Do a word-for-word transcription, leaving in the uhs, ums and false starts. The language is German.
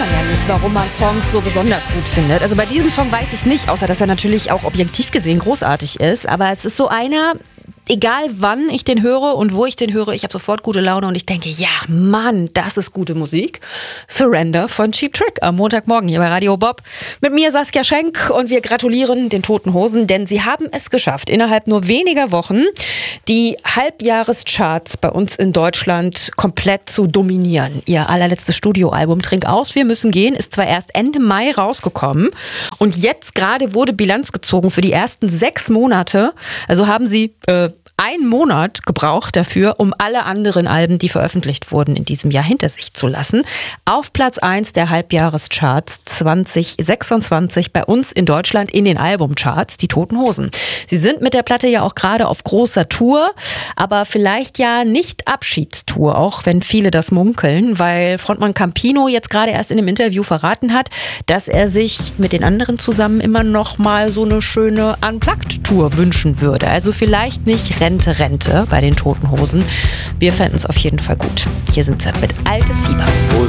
man ja nicht, warum man Songs so besonders gut findet. Also bei diesem Song weiß ich es nicht, außer dass er natürlich auch objektiv gesehen großartig ist. Aber es ist so einer, egal wann ich den höre und wo ich den höre, ich habe sofort gute Laune und ich denke, ja, Mann, das ist gute Musik. Surrender von Cheap Trick am Montagmorgen hier bei Radio Bob. Mit mir Saskia Schenk und wir gratulieren den Toten Hosen, denn sie haben es geschafft, innerhalb nur weniger Wochen die Halbjahrescharts bei uns in Deutschland komplett zu dominieren. Ihr allerletztes Studioalbum Trink aus, wir müssen gehen ist zwar erst Ende Mai rausgekommen und jetzt gerade wurde Bilanz gezogen für die ersten sechs Monate. Also haben sie äh, einen Monat gebraucht dafür, um alle anderen Alben, die veröffentlicht wurden, in diesem Jahr hinter sich zu lassen. Auf Platz eins der Halbjahrescharts zwanzig sechsundzwanzig bei uns in Deutschland in den Albumcharts, die Toten Hosen. Sie sind mit der Platte ja auch gerade auf großer Tour, aber vielleicht ja nicht Abschiedstour, auch wenn viele das munkeln, weil Frontmann Campino jetzt gerade erst in einem Interview verraten hat, dass er sich mit den anderen zusammen immer noch mal so eine schöne Unplugged-Tour wünschen würde. Also vielleicht nicht Rente, Rente bei den Toten Hosen. Wir fänden es auf jeden Fall gut. Hier sind sie mit Altes Fieber. Wo